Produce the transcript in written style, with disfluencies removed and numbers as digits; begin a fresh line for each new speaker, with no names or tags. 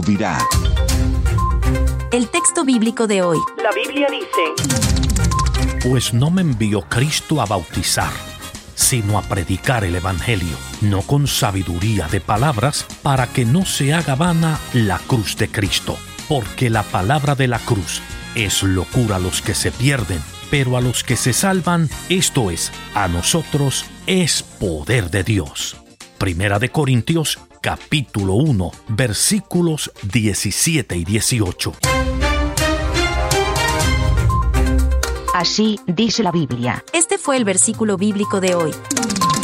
dirá.
El texto bíblico de hoy.
La Biblia dice:
Pues no me envió Cristo a bautizar, sino a predicar el Evangelio, no con sabiduría de palabras, para que no se haga vana la cruz de Cristo. Porque la palabra de la cruz es locura a los que se pierden, pero a los que se salvan, esto es, a nosotros, es poder de Dios. Primera de Corintios, capítulo 1, versículos 17 y 18.
Así dice la Biblia.
Este fue el versículo bíblico de hoy.